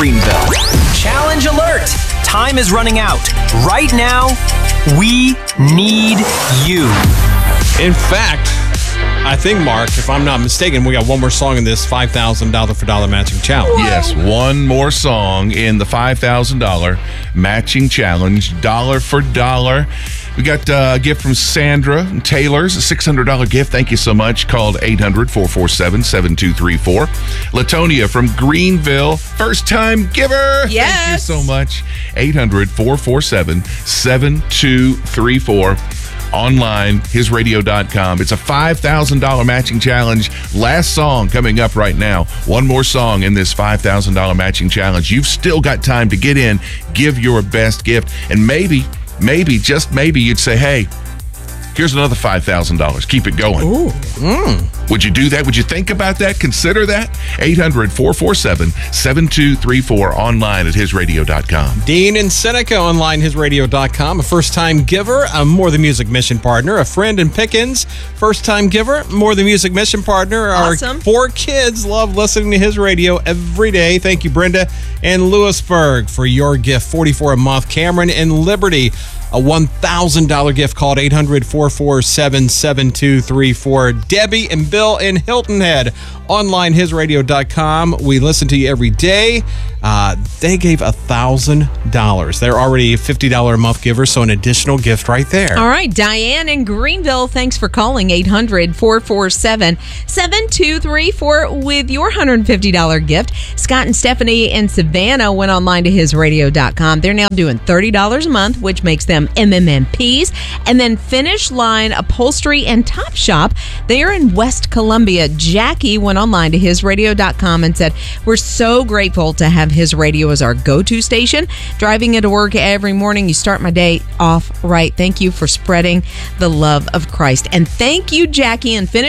Greenville. Challenge alert! Time is running out. Right now, we need you. In fact, I think, Mark, if I'm not mistaken, we got one more song in this $5,000 for dollar matching challenge. Yes, one more song in the $5,000 matching challenge, dollar for dollar. We got a gift from Sandra Taylor's, a $600 gift. Thank you so much. Called 800-447-7234. Latonia from Greenville, first-time giver. Yes. Thank you so much. 800-447-7234. Online, hisradio.com. It's a $5,000 matching challenge. Last song coming up right now. One more song in this $5,000 matching challenge. You've still got time to get in, give your best gift, and maybe, just maybe, you'd say, hey, here's another $5,000. Keep it going. Ooh. Would you do that? Would you think about that? Consider that? 800-447-7234. Online at hisradio.com. Dean and Seneca online, hisradio.com. A first-time giver, a More Than Music mission partner. A friend in Pickens, first-time giver, More Than Music mission partner. Awesome. Our 4 kids love listening to his radio every day. Thank you, Brenda and Lewisburg, for your gift. $44 a month. Cameron in Liberty, a $1,000 gift called 800-447-7234. Debbie and Bill in Hilton Head, online hisradio.com. We listen to you every day. They gave $1,000. They're already a $50 a month giver, so an additional gift right there. All right, Diane in Greenville, thanks for calling 800-447-7234 with your $150 gift. Scott and Stephanie in Savannah went online to hisradio.com. They're now doing $30 a month, which makes them MMMPs. And then Finish Line Upholstery and Top Shop, they are in West Columbia. Jackie went online to hisradio.com and said, we're so grateful to have His Radio as our go-to station. Driving into work every morning, you start my day off right. Thank you for spreading the love of Christ. And thank you, Jackie, and Finish